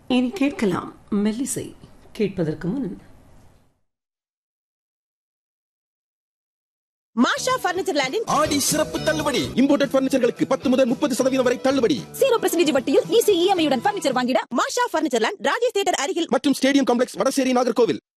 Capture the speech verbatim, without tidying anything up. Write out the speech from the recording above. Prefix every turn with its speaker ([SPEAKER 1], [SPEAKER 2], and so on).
[SPEAKER 1] இனி கேட்கலாம் மெல்லிசை. கேட்பதற்கு முன்
[SPEAKER 2] மாஷா பர்னிச்சர் லேண்டின்
[SPEAKER 3] ஆடி சிறப்பு தள்ளுபடி. இம்போர்ட்டட் பர்னிச்சர்களுக்கு பத்து முதல் முப்பது சதவீதம் வரை தள்ளுபடி.
[SPEAKER 2] ஜீரோ பர்சன்டேஜ் வட்டியில் ஈஸி இஎம்ஐ உடன் பர்னிச்சர் வாங்கிட மாஷா பர்னிச்சர் லேண்ட் ராஜேஷ் தியேட்டர் அருகில்
[SPEAKER 3] மற்றும் ஸ்டேடியம் காம்ப்ளெக்ஸ் வடசேரி நாகர்கோவில்.